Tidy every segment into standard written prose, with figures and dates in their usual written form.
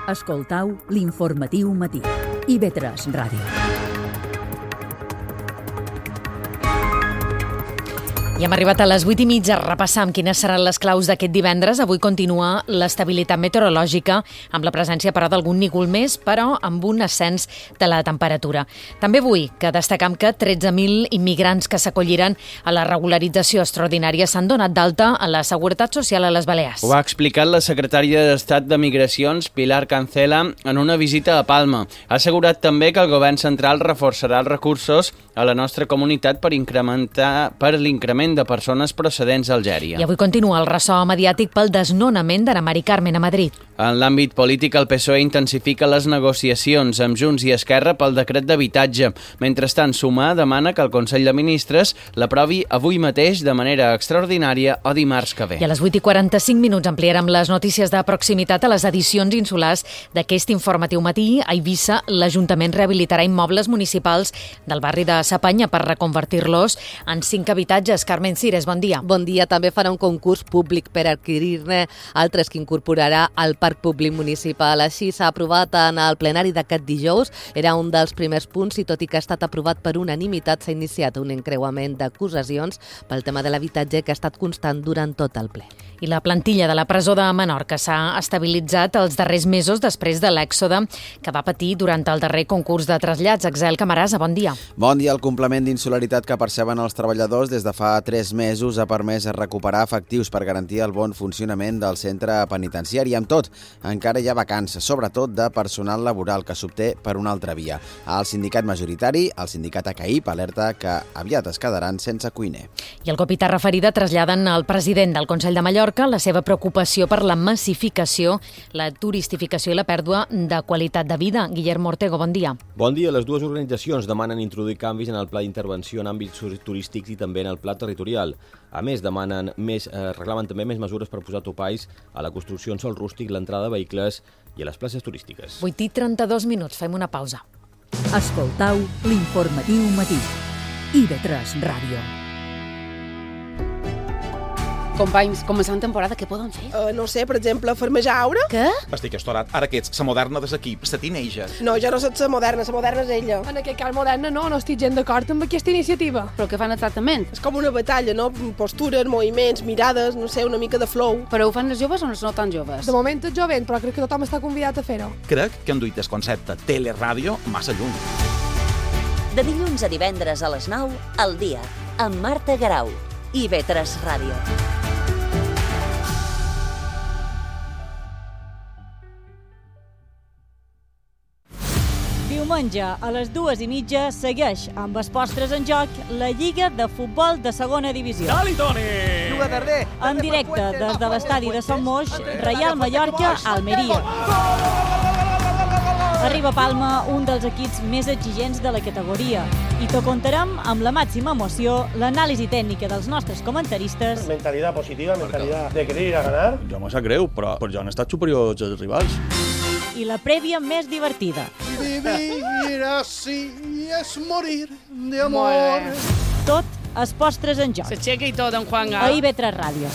Escoltau l'informatiu matí. IB3 Ràdio. I hem arribat a les 8:30 a repassar amb quines seran les claus d'aquest divendres. Avui continua l'estabilitat meteorològica, amb la presència, però, d'algun núvol més, però amb un ascens de la temperatura. També vull que destacam que 13.000 immigrants que s'acolliren a la regularització extraordinària s'han donat d'alta a la Seguretat Social a les Balears. Ho ha explicat la secretària d'Estat de Migracions, Pilar Cancela, en una visita a Palma. Ha assegurat també que el govern central reforçarà els recursos a la nostra comunitat per l'increment de persones procedents d'Algèria. I avui continua el ressò mediàtic pel desnonament d'Anna Mari Carmen a Madrid. En l'àmbit polític, el PSOE intensifica les negociacions amb Junts i Esquerra pel decret d'habitatge. Mentrestant, Sumar demana que el Consell de Ministres l'aprovi avui mateix de manera extraordinària o dimarts que ve. I a les 8:45 ampliarem les notícies de proximitat a les edicions insulars d'aquest informatiu matí. A Eivissa, l'Ajuntament rehabilitarà immobles municipals del barri de Sapanya per reconvertir-los en 5 habitatges. Carmen Cires, bon dia. Bon dia. També farà un concurs públic per adquirir-ne altres que incorporarà al Parc Públic Municipal. Així s'ha aprovat en el plenari d'aquest dijous. Era un dels primers punts i tot i que ha estat aprovat per unanimitat s'ha iniciat un encreuament d'acusacions pel tema de l'habitatge que ha estat constant durant tot el ple. I la plantilla de la presó de Menorca s'ha estabilitzat els darrers mesos després de l'èxode que va patir durant el darrer concurs de trasllats. Axel Camarasa, bon dia. Bon dia. El complement d'insolidaritat que perceben els treballadors des de fa 3 mesos ha permès recuperar efectius per garantir el bon funcionament del centre penitenciari. Amb tot, encara hi ha vacances, sobretot de personal laboral que s'obté per una altra via. El sindicat majoritari, el sindicat ACAIP, alerta que aviat es quedaran sense cuiner. I el Copita Referida traslladen al president del Consell de Mallorca la seva preocupació per la massificació, la turistificació i la pèrdua de qualitat de vida. Guillermo Ortego, bon dia. Bon dia. Les dues organitzacions demanen introduir canvis en el pla d'intervenció en àmbits turístics i també en el pla territorial. A més, reclamen també més mesures per posar topalls a la construcció en sòl rústic, l'entrada de vehicles i a les places turístiques. 8:32, fem una pausa. Escoltau l'informatiu matí. IB3 Ràdio. Companys, començant temporada, què poden fer? No sé, per exemple, farmejar aura? Què? Estic estorat. Ara que ets la moderna de l'equip, la teenager. No, jo no soc la moderna és ella. En aquest cas moderna no estic gens d'acord amb aquesta iniciativa. Però què fan exactament? És com una batalla, no? Postures, moviments, mirades, no sé, una mica de flow. Però ho fan els joves o els no tan joves? De moment és jovent, però crec que tothom està convidat a fer-ho. Crec que han duit el concepte teleràdio massa lluny. De dilluns a divendres a les 9, al dia, amb Marta Garau, IB3 Ràdio. Diumenge a les 2:30 segueix amb els postres en joc la Lliga de Futbol de Segona Divisió. Dali, Toni! En directe des de l'estadi de Sant Moix, Reial Mallorca-Almeria. Arriba a Palma un dels equips més exigents de la categoria i t'ho contarem amb la màxima emoció, l'anàlisi tècnica dels nostres comentaristes. Mentalitat positiva, mentalitat de querer ir a ganar. Jo m'ho sap greu, però ja han estat superiors als rivals. I la prèvia més divertida. Vivir así es morir de amor. Tot els postres en joc. S'aixeca i tot, en Juan Gal. A IB3 Ràdio.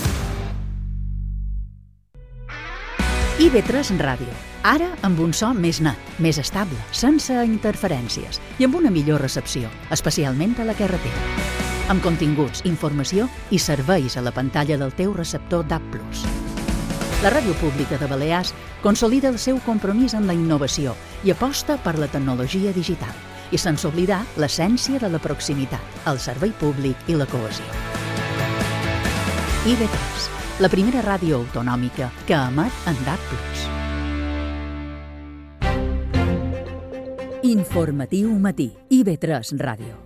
IB3 Ràdio. Ara amb un so més net, més estable, sense interferències i amb una millor recepció, especialment a la carretera. Amb continguts, informació i serveis a la pantalla del teu receptor DAB+. La Ràdio Pública de Balears consolida el seu compromís amb la innovació i aposta per la tecnologia digital, i sense oblidar l'essència de la proximitat, el servei públic i la cohesió. IB3, la primera ràdio autonòmica que emet en DAB+. Informatiu matí, IB3 Ràdio.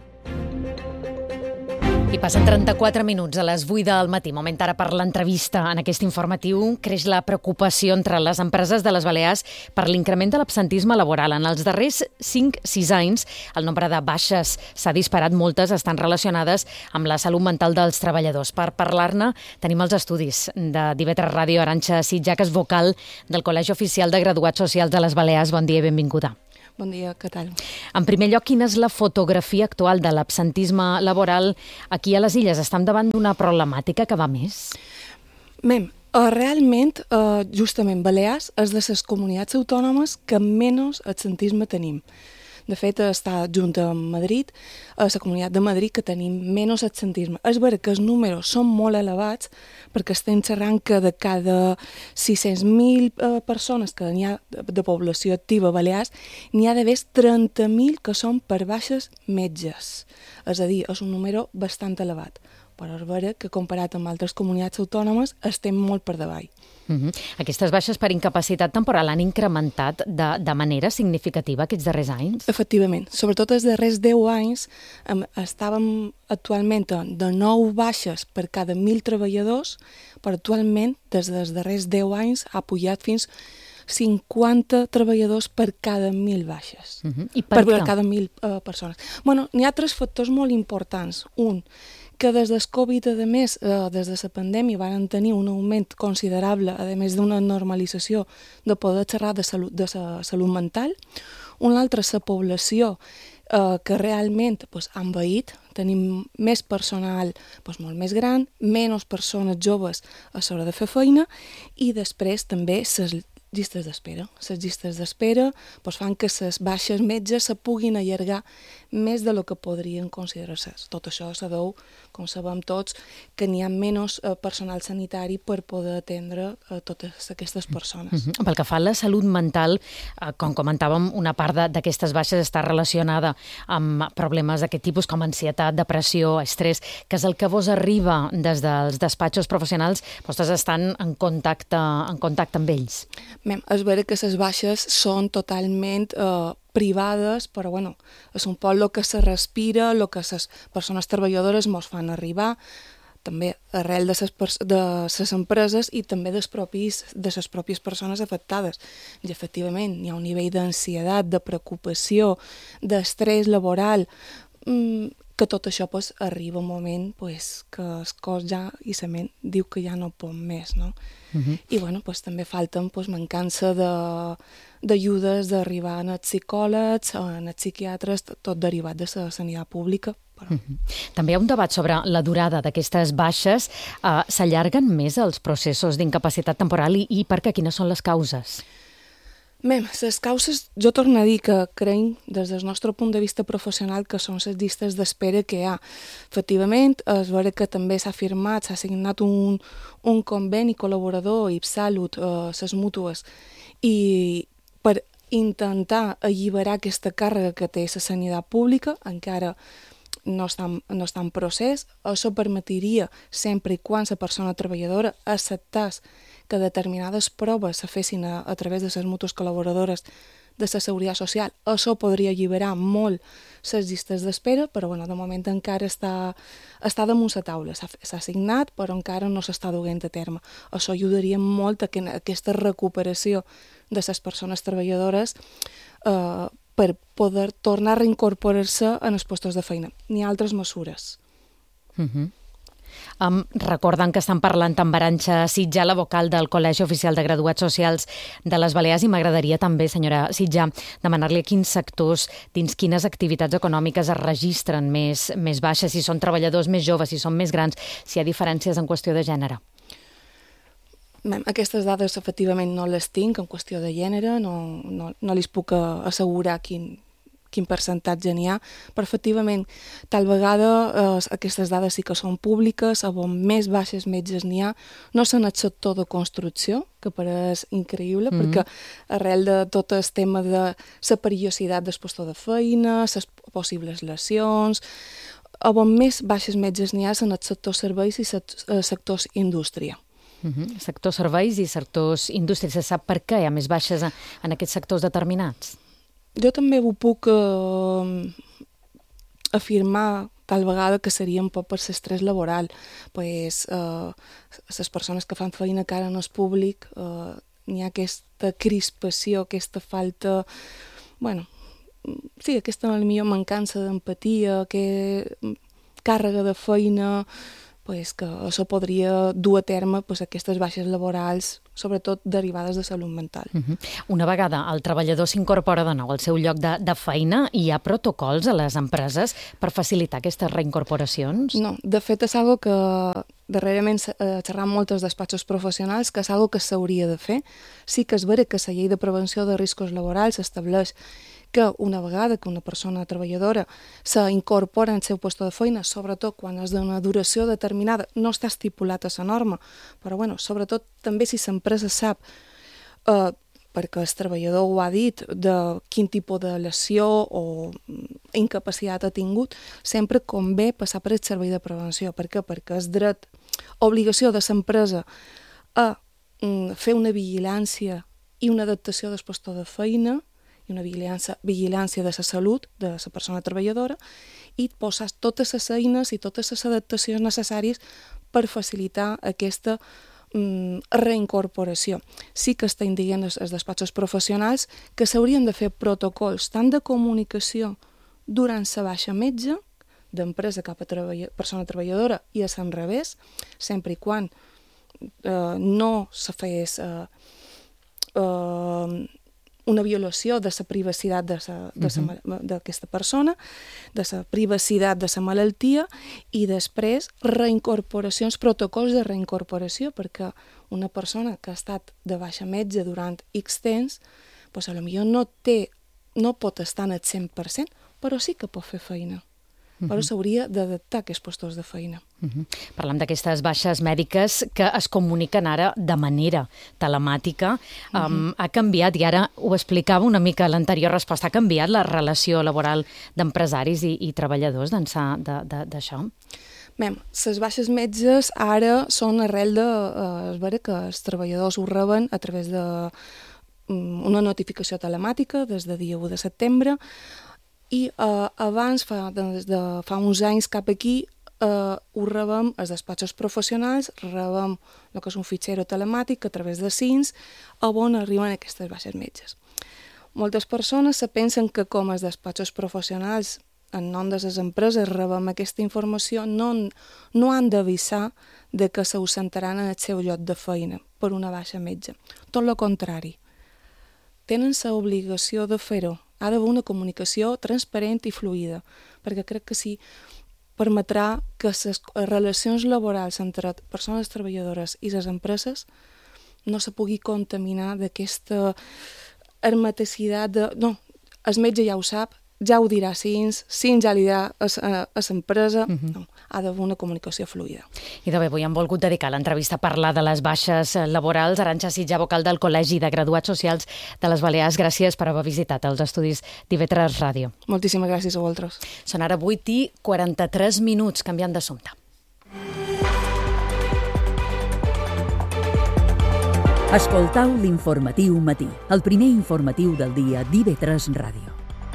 I passen 34 minuts a les 8 del matí. Moment ara per l'entrevista. En aquest informatiu creix la preocupació entre les empreses de les Balears per l'increment de l'absentisme laboral. En els darrers 5-6 anys, el nombre de baixes s'ha disparat. Moltes estan relacionades amb la salut mental dels treballadors. Per parlar-ne, tenim els estudis de IB3 Ràdio. Arantxa Sitjà, que és vocal del Col·legi Oficial de Graduats Socials de les Balears. Bon dia i benvinguda. Bon dia, què tal? En primer lloc, quina és la fotografia actual de l'absentisme laboral aquí a les Illes? Estem davant d'una problemàtica que va més? Bé, Realment, justament, Balears és de les comunitats autònomes que menys absentisme tenim. De fet, està junt amb Madrid, a la Comunitat de Madrid, que tenim menys absentisme. És vera que els números són molt elevats, perquè estem xerrant que de cada 600.000 persones que n'hi ha de població activa a Balears, n'hi ha d'haver 30.000 que són per baixes metges. És a dir, és un número bastant elevat. Però és vera que comparat amb altres comunitats autònomes estem molt per davall. Aquestes baixes per incapacitat temporal han incrementat de manera significativa aquests darrers anys? Efectivament. Sobretot els darrers 10 anys estàvem actualment de 9 baixes per cada 1.000 treballadors, però actualment, des dels darrers 10 anys, ha pujat fins 50 treballadors per cada 1.000 baixes. I per cada 1.000 persones. Bueno, n'hi ha 3 factors molt importants. Un, que des del Covid, a més, des de la pandèmia, van tenir un augment considerable, a més d'una normalització de poder xerrar de salut mental. Un altre, la població, que realment ha envellit, tenim més personal molt més gran, menys persones joves a l'hora de fer feina, i després també les llistes d'espera. Les llistes d'espera fan que les baixes metges se puguin allargar més de lo que podrien considerar-se. Tot això se deu, com sabem tots, que n'hi ha menys personal sanitari per poder atendre totes aquestes persones. Pel que fa a la salut mental, com comentàvem, una part d'aquestes baixes està relacionada amb problemes d'aquest tipus com ansietat, depressió, estrès, que és el que vos arriba des dels despatxos professionals, vostès estan en contacte amb ells. És vera que les baixes són totalment privades, però és un poc el que se respira, el que les persones treballadores ens fan arribar, també arrel de les empreses i també de les pròpies persones afectades. I efectivament hi ha un nivell d'ansietat, de preocupació, d'estrès laboral, que tot això arriba un moment que el cos ja i la ment diu que ja no pot més, no? I també falten mancança d'ajudes d'arribar a psicòlegs, a psiquiatres, tot derivat de la sanitat pública. També hi ha un debat sobre la durada d'aquestes baixes. S'allarguen més els processos d'incapacitat temporal i per què? Quines són les causes? Les causes, jo torno a dir que creiem, des del nostre punt de vista professional, que són les llistes d'espera que hi ha. Efectivament, és vera que també s'ha firmat, s'ha signat un conveni col·laborador, IPSALUT, les mútues, i per intentar alliberar aquesta càrrega que té la sanitat pública, encara no està en procés. Això permetria, sempre i quan la persona treballadora acceptés que determinades proves se fessin a través de les mútues col·laboradores de la Seguretat Social. Això podria alliberar molt les llistes d'espera, però de moment encara està damunt la taula. S'ha signat, però encara no s'està duent a terme. Això ajudaria molt a aquesta recuperació de les persones treballadores per poder tornar a reincorporar-se en els llocs de feina. N'hi ha altres mesures. Recorden que estan parlant amb Arantxa Sitjà, la vocal del Col·legi Oficial de Graduats Socials de les Balears, i m'agradaria també, senyora Sitjà, demanar-li a quins sectors, dins quines activitats econòmiques es registren més baixes, si són treballadors més joves, si són més grans, si hi ha diferències en qüestió de gènere. Aquestes dades efectivament no les tinc en qüestió de gènere, no li puc assegurar quin percentatge n'hi ha, però efectivament tal vegada aquestes dades sí que són públiques, on més baixes metges n'hi ha, no són el sector de construcció, que pareix increïble, perquè arrel de tot el tema de la perillositat del lloc de feina, les possibles lesions, on més baixes metges n'hi ha són el sector serveis i sectors indústria. Sectors serveis i sectors indústria. Se sap per què hi ha més baixes en aquests sectors determinats? Jo també ho puc afirmar tal vegada que seria un poc per l'estrès laboral. Les persones que fan feina cara en el públic, n'hi ha aquesta crispació, aquesta falta, aquesta millor mancança d'empatia, càrrega de feina, que això podria dur a terme aquestes baixes laborals, sobretot derivades de salut mental. Una vegada el treballador s'incorpora de nou al seu lloc de feina, hi ha protocols a les empreses per facilitar aquestes reincorporacions? No, de fet és algo que darrerament xerrant molts despatxos professionals que és una cosa que s'hauria de fer. Sí que és vera que la llei de prevenció de riscos laborals estableix que una vegada que una persona treballadora s'incorpora en el seu lloc de feina, sobretot quan és d'una duració determinada, no està estipulat a la norma, però sobretot també si l'empresa sap, perquè el treballador ho ha dit, de quin tipus de lesió o incapacitat ha tingut, sempre convé passar per el servei de prevenció. Per què? Perquè és dret, obligació de l'empresa a fer una vigilància i una adaptació del lloc de feina i una vigilància de la salut de la persona treballadora i posar totes les eines i totes les adaptacions necessàries per facilitar aquesta reincorporació. Sí que estan dient els despatxos professionals que s'haurien de fer protocols tant de comunicació durant la baixa metge, d'empresa cap a persona treballadora i a l'enrevés, sempre i quan no se fes una violació de la privacitat d'aquesta persona, de la privacitat de la malaltia i després reincorporacions, protocols de reincorporació, perquè una persona que ha estat de baixa metge durant X temps, doncs potser no pot estar al 100%, però sí que pot fer feina. Però s'hauria d'adaptar aquests postos de feina. Parlem d'aquestes baixes mèdiques que es comuniquen ara de manera telemàtica. Ha canviat, i ara ho explicava una mica a l'anterior resposta, ha canviat la relació laboral d'empresaris i treballadors d'ençà d'això? Bé, les baixes metges ara són arrel de... És vera que els treballadors ho reben a través d'una notificació telemàtica des de dia 1 de setembre, i abans, fa uns anys cap aquí, ho rebem els despatxos professionals, rebem el que és un fitxero telemàtic a través de SINS, on arriben aquestes baixes metges. Moltes persones se pensen que com els despatxos professionals en nom de les empreses rebem aquesta informació, no han d'avisar de que s'ausentaran en el seu lloc de feina per una baixa metge. Tot el contrari. Tenen l'obligació de fer-ho. Ha d'haver una comunicació transparent i fluida, perquè crec que sí permetrà que les relacions laborals entre persones treballadores i les empreses no se pugui contaminar d'aquesta hermeticitat de... No, el metge ja ho sap, ja ho dirà SINS ja li dirà a l'empresa. No, ha d'haver una comunicació fluida. I de bé, avui hem volgut dedicar l'entrevista a parlar de les baixes laborals. Arantxa Sitjà, vocal del Col·legi de Graduats Socials de les Balears, gràcies per haver visitat els estudis d'IV3 Ràdio. Moltíssimes gràcies a vosaltres. Són ara 8:43, canviant d'assumpte. Escoltau l'informatiu matí, el primer informatiu del dia d'IV3 Ràdio.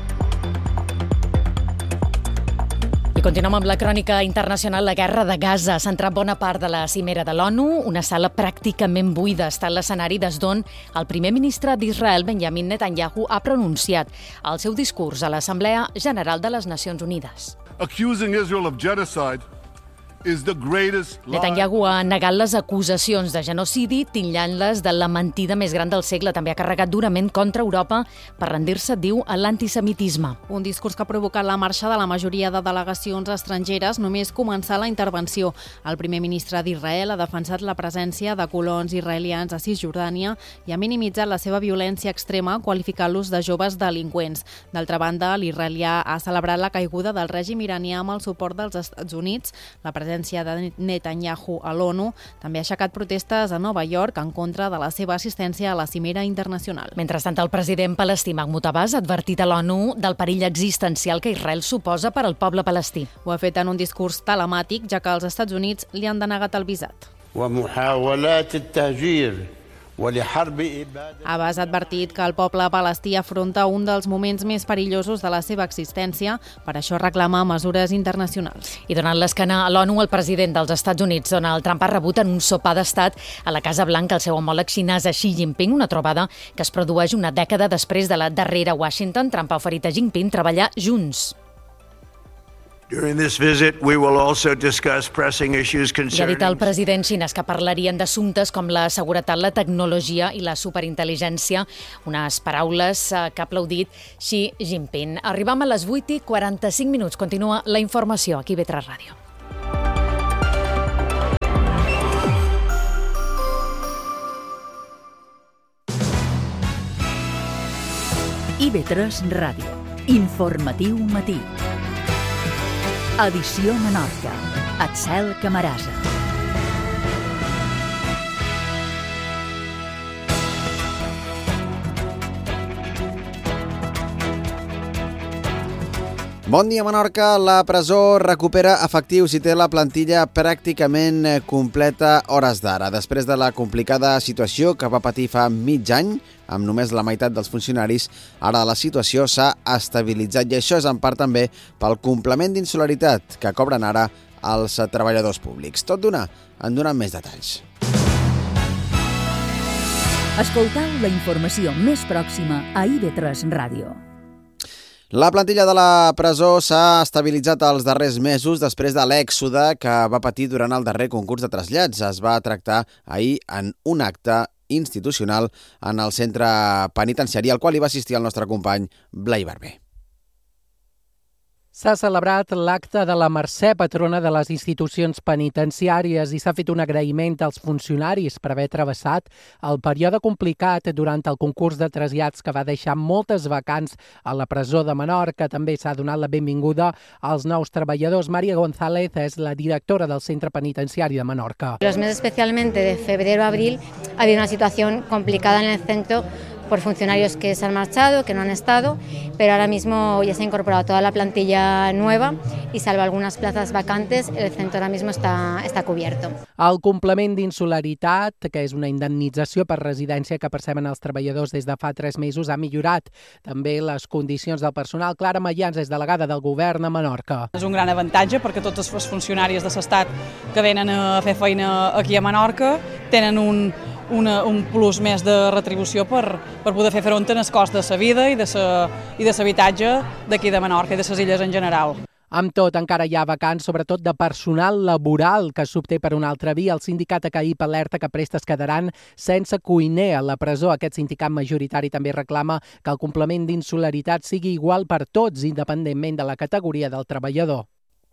I continuem amb la crònica internacional. La guerra de Gaza ha centrat bona part de la cimera de l'ONU. Una sala pràcticament buida ha estat l'escenari des d'on el primer ministre d'Israel, Benjamin Netanyahu, ha pronunciat el seu discurs a l'Assemblea General de les Nacions Unides. Accusing Israel of genocide is the greatest lie. Netanyahu ha negat les acusacions de genocidi, titllant-les de la mentida més gran del segle. També ha carregat durament contra Europa per rendir-se, diu, a l'antisemitisme. Un discurs que ha provocat la marxa de la majoria de delegacions estrangeres només començar la intervenció. El primer ministre d'Israel ha defensat la presència de colons israelians a Cisjordània i ha minimitzat la seva violència extrema, qualificant-los de joves delinqüents. D'altra banda, l'israelià ha celebrat la caiguda del règim iranià amb el suport dels Estats Units. La presència de Netanyahu a l'ONU també ha aixecat protestes a Nova York en contra de la seva assistència a la cimera internacional. Mentrestant, el president palestí Mahmoud Abbas ha advertit a l'ONU del perill existencial que Israel suposa per al poble palestí. Ho ha fet en un discurs telemàtic, ja que els Estats Units li han denegat el visat. Abbas ha advertit que el poble palestí afronta un dels moments més perillosos de la seva existència, per això reclama mesures internacionals. I donant l'esquena a l'ONU, el president dels Estats Units, Donald Trump, ha rebut en un sopar d'estat a la Casa Blanca el seu homòleg xinès Xi Jinping, una trobada que es produeix una dècada després de la darrera a Washington. Trump ha oferit a Jinping treballar junts. During this visit, we will also discuss pressing issues concerning... Ja ha dit el president xinès que parlarien d'assumptes com la seguretat, la tecnologia i la superintel·ligència, unes paraules que ha aplaudit Xi Jinping. Arribam a les 8:45. Continua la informació aquí a IV3 Ràdio. IB3 Ràdio. Informatiu matí. Edició Menorca. Axel Camarasa. Bon dia, Menorca. La presó recupera efectius i té la plantilla pràcticament completa a hores d'ara. Després de la complicada situació que va patir fa mig any, amb només la meitat dels funcionaris, ara la situació s'ha estabilitzat i això és en part també pel complement d'insularitat que cobren ara els treballadors públics. Tot d'una, en donen més detalls. Escoltau la informació més pròxima a IB3 Ràdio. La plantilla de la presó s'ha estabilitzat els darrers mesos després de l'èxode que va patir durant el darrer concurs de trasllats. Es va tractar ahir en un acte institucional en el centre penitenciari, al qual hi va assistir el nostre company Blai Barber. S'ha celebrat l'acte de la Mercè, patrona de les institucions penitenciàries, i s'ha fet un agraïment als funcionaris per haver travessat el període complicat durant el concurs de trasllats que va deixar moltes vacants a la presó de Menorca. També s'ha donat la benvinguda als nous treballadors. María González és la directora del centre penitenciari de Menorca. Los meses especialmente de febrero a abril ha habido una situación complicada en el centro por funcionarios que se han marchado, que no han estado, pero ahora mismo ya se ha incorporado toda la plantilla nueva y salvo algunas plazas vacantes, el centro ahora mismo está cubierto. El complement d'insularitat, que és una indemnització per residència que perceben els treballadors des de fa 3 mesos, ha millorat també les condicions del personal. Clara Mayans és delegada del govern a Menorca. És un gran avantatge perquè tots els funcionaris de l'Estat que venen a fer feina aquí a Menorca tenen un plus més de retribució per poder fer front a les costes de la vida i de l'habitatge d'aquí de Menorca i de les illes en general. Amb tot, encara hi ha vacants, sobretot de personal laboral que s'obté per una altra via. El sindicat ACAIP alerta que prestes quedaran sense cuiner a la presó. Aquest sindicat majoritari també reclama que el complement d'insularitat sigui igual per tots, independentment de la categoria del treballador.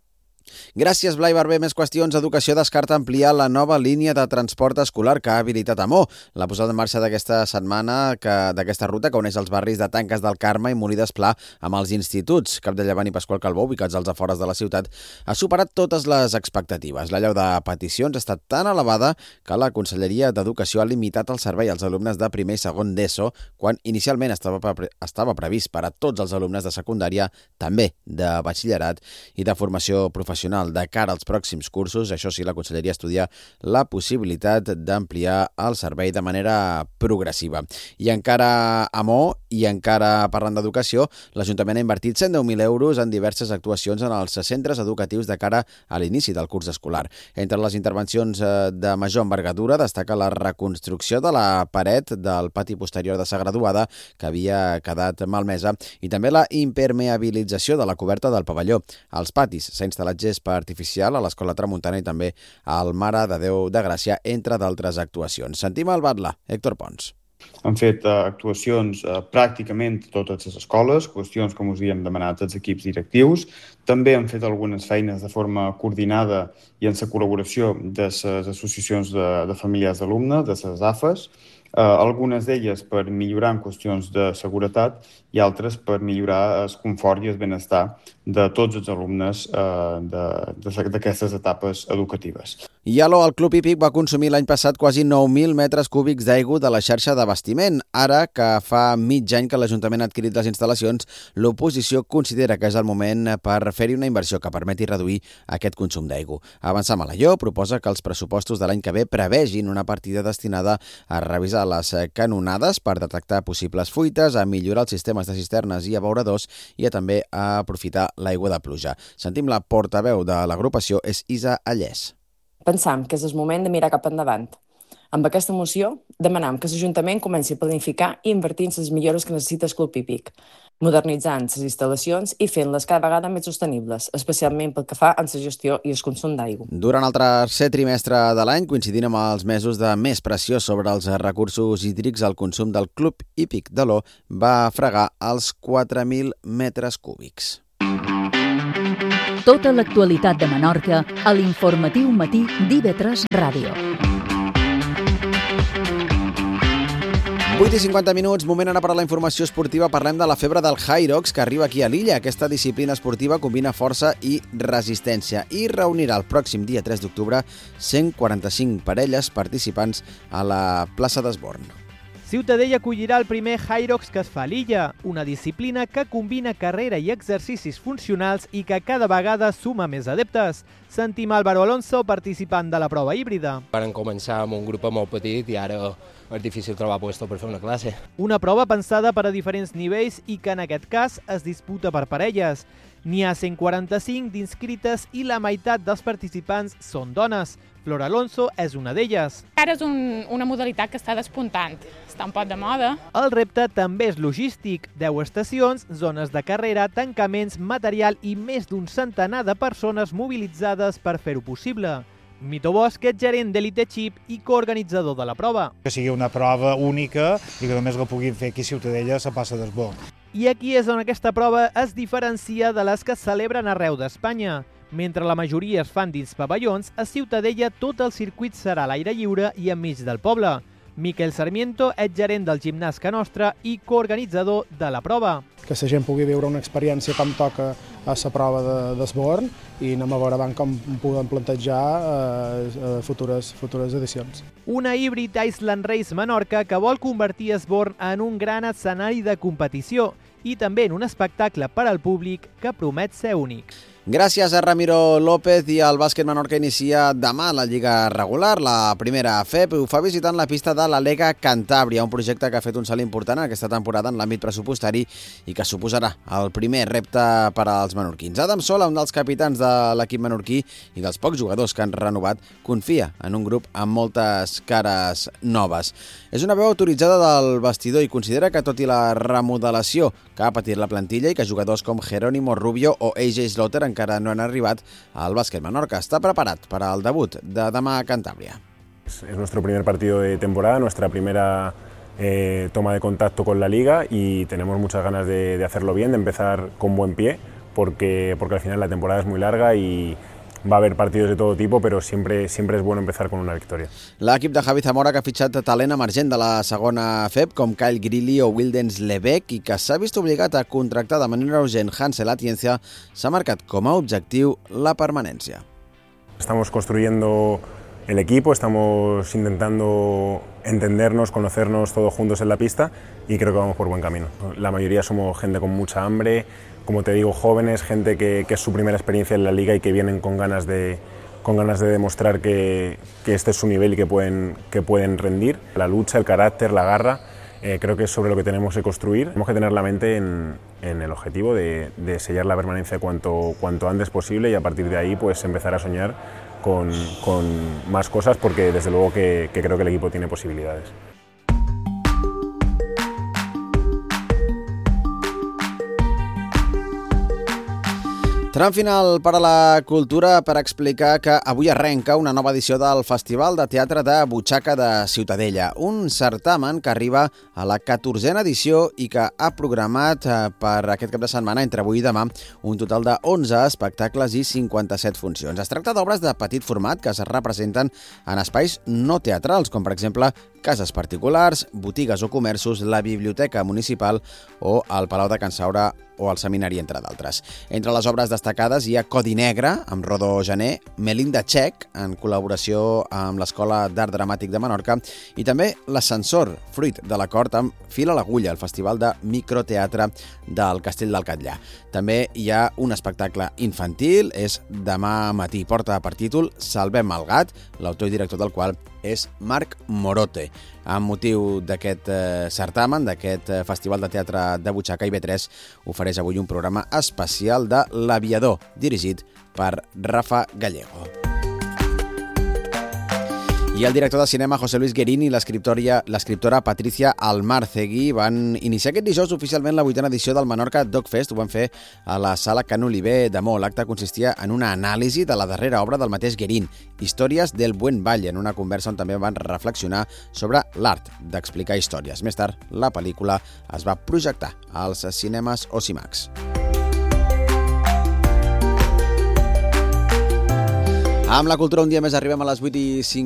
Gràcies, Blai Barber. Més qüestions. Educació descarta ampliar la nova línia de transport escolar que ha habilitat Amó. La posada en marxa d'aquesta setmana, d'aquesta ruta que uneix els barris de Tanques del Carme i Molí d'Esplà amb els instituts Capdellavant i Pasqual Calbó, ubicats als afores de la ciutat, ha superat totes les expectatives. La llau de peticions ha estat tan elevada que la Conselleria d'Educació ha limitat el servei als alumnes de primer i segon d'ESO, quan inicialment estava previst per a tots els alumnes de secundària, també de batxillerat i de formació professional. De cara als pròxims cursos. Això sí, la Conselleria estudia la possibilitat d'ampliar el servei de manera progressiva. I encara a Amó, i encara parlant d'educació, l'Ajuntament ha invertit 110.000 euros en diverses actuacions en els centres educatius de cara a l'inici del curs escolar. Entre les intervencions de major envergadura destaca la reconstrucció de la paret del pati posterior de la graduada, que havia quedat malmesa, i també la impermeabilització de la coberta del pavelló. Als patis s'ha instal·lat gespa artificial a l'Escola Tramuntana i també al Mare de Déu de Gràcia, entre d'altres actuacions. Sentim el batlle, Héctor Pons. Han fet actuacions pràcticament a totes les escoles, qüestions, com us havíem demanat, als equips directius. També han fet algunes feines de forma coordinada i en la col·laboració de les associacions de familiars d'alumnes, de les AFES, algunes d'elles per millorar en qüestions de seguretat i altres per millorar el confort i el benestar de tots els alumnes d'aquestes etapes educatives. I Aló, el Club Hípic va consumir l'any passat quasi 9.000 metres cúbics d'aigua de la xarxa d'abastiment. Ara, que fa mig any que l'Ajuntament ha adquirit les instal·lacions, l'oposició considera que és el moment per fer-hi una inversió que permeti reduir aquest consum d'aigua. Avançar Malaió proposa que els pressupostos de l'any que ve prevegin una partida destinada a revisar les canonades per detectar possibles fuites, a millorar els sistemes de cisternes i abeuradors i a també a aprofitar l'aigua de pluja. Sentim la portaveu de l'agrupació, és Isa Allès. Pensam que és el moment de mirar cap endavant. Amb aquesta moció demanam que l'Ajuntament comenci a planificar i invertir en les millores que necessita el Club Hípic, modernitzant les instal·lacions i fent-les cada vegada més sostenibles, especialment pel que fa en la gestió i el consum d'aigua. Durant el tercer trimestre de l'any, coincidint amb els mesos de més pressió sobre els recursos hídrics, el consum del Club Hípic d'Aló va fregar els 4.000 metres cúbics. Tota l'actualitat de Menorca a l'informatiu matí d'IB3 Ràdio. 8:50, moment ara per a la informació esportiva. Parlem de la febre del Hyrox, que arriba aquí a l'illa. Aquesta disciplina esportiva combina força i resistència i reunirà el pròxim dia 3 d'octubre 145 parelles participants a la plaça d'Esborn. Ciutadella acollirà el primer Hyrox que es fa a l'illa, una disciplina que combina carrera i exercicis funcionals i que cada vegada suma més adeptes. Sentim Álvaro Alonso, participant de la prova híbrida. Varen començar amb un grup molt petit i ara és difícil trobar puesto per fer una classe. Una prova pensada per a diferents nivells i que en aquest cas es disputa per parelles. N'hi ha 145 d'inscrites i la meitat dels participants són dones. Flor Alonso és una d'elles. Ara és una modalitat que està despuntant, està un poc de moda. El repte també és logístic. 10 estacions, zones de carrera, tancaments, material i més d'un centenar de persones mobilitzades per fer-ho possible. Mito Bosch és gerent d'Elite Chip i coorganitzador de la prova. Que sigui una prova única i que només la puguin fer aquí a Ciutadella a la plaça d'Esborn. I aquí és on aquesta prova es diferencia de les que es celebren arreu d'Espanya. Mentre la majoria es fan dins pavellons, a Ciutadella tot el circuit serà a l'aire lliure i enmig del poble. Miquel Sarmiento és gerent del gimnàs Ca Nostra i coorganitzador de la prova. Que la gent pugui viure una experiència com toca a la prova d'Esborn i anem a veure com podem plantejar futures edicions. Una híbrid Island Race Menorca que vol convertir Esborn en un gran escenari de competició i també en un espectacle per al públic que promet ser únic. Gràcies a Ramiro López i el bàsquet Menorca inicia demà la Lliga regular. La primera FEP ho fa visitant la pista de la Lega Cantàbria, un projecte que ha fet un salt important aquesta temporada en l'àmbit pressupostari i que suposarà el primer repte per als menorquins. Adam Sola, un dels capitans de l'equip menorquí i dels pocs jugadors que han renovat, confia en un grup amb moltes cares noves. És una veu autoritzada del vestidor i considera que tot i la remodelació que ha patit la plantilla i que jugadors com Jerónimo Rubio o AJ Slaughter encara no han arribat, el bàsquet Menorca està preparat per al debut de demà a Cantàbria. Es nuestro primer partido de temporada, nuestra primera toma de contacto con la liga y tenemos muchas ganas de hacerlo bien, de empezar con buen pie, porque al final la temporada es muy larga y va a haver partidos de todo tipo, però sempre és bueno empezar con una victòria. L'equip de Javi Zamora, que ha fitxat talent emergent de la segona FEP, com Kyle Grilli o Wildens Lebec, i que s'ha vist obligat a contractar de manera urgent Hansel Atienza, s'ha marcat com a objectiu la permanència. Estamos construyendo el equipo, estamos intentando entendernos, conocernos todos juntos en la pista y creo que vamos por buen camino. La mayoría somos gente con mucha hambre, como te digo, jóvenes, gente que es su primera experiencia en la liga y que vienen con ganas de demostrar que este es su nivel y que pueden rendir. La lucha, el carácter, la garra, creo que es sobre lo que tenemos que construir. Tenemos que tener la mente en el objetivo de sellar la permanencia cuanto antes posible y a partir de ahí pues empezar a soñar con más cosas, porque desde luego que creo que el equipo tiene posibilidades. Tram final per a la cultura per explicar que avui arrenca una nova edició del Festival de Teatre de Butxaca de Ciutadella, un certamen que arriba a la 14a edició i que ha programat per aquest cap de setmana, entre avui i demà, un total de 11 espectacles i 57 funcions. Es tracta d'obres de petit format que es representen en espais no teatrals, com per exemple cases particulars, botigues o comerços, la biblioteca municipal o el Palau de Can Saura o el Seminari, entre d'altres. Entre les obres destacades hi ha Codi Negre, amb Rodó Gené, Melinda Txec, en col·laboració amb l'Escola d'Art Dramàtic de Menorca, i també L'Ascensor, fruit de l'acord amb Fil a l'Agulla, el Festival de Microteatre del Castell del Catllà. També hi ha un espectacle infantil, és demà matí, porta per títol Salvem el gat, l'autor i director del qual és Marc Morote. Amb motiu d'aquest certamen, d'aquest Festival de Teatre de Butxaca, IB3 ofereix avui un programa especial de L'Aviador, dirigit per Rafa Gallego. I el director de cinema José Luis Guerín i l'escriptora Patricia Almarcegui van iniciar aquest dijous oficialment la 8a edició del Menorca Dogfest. Ho van fer a la sala Can Oliver de Mó. L'acte consistia en una anàlisi de la darrera obra del mateix Guerín, Històries del Buen Valle, en una conversa on també van reflexionar sobre l'art d'explicar històries. Més tard, la pel·lícula es va projectar als cinemes Ocimax. Amb la cultura un dia més arribem a les 8:05.